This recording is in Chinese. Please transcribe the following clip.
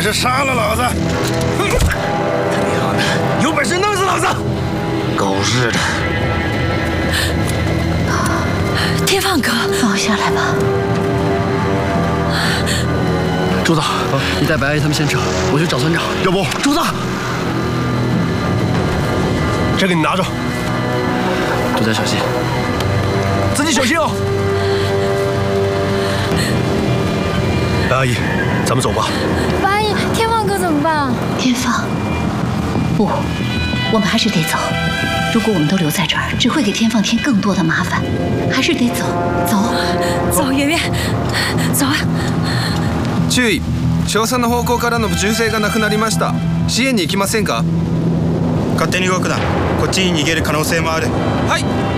是杀了老子！他娘的，有本事弄死老子！狗日的！ 天放哥， 放我下来吧。 朱子，你带白阿姨他们先撤，我去找村长。 要不， 朱子， 这个你拿着。 朱家小心， 自己小心哦。白阿姨，咱们走吧。 白阿姨，天放哥怎么办？ 天放，不，我们还是得走。如果我们都留在这儿，只会给天放添更多的麻烦，还是得走。 走，圆圆，走啊！ 注意，硝酸の方向からの銃声がなくなりました。支援に行きませんか？ 勝手に動くな。こっちに逃げる可能性もある。 はい。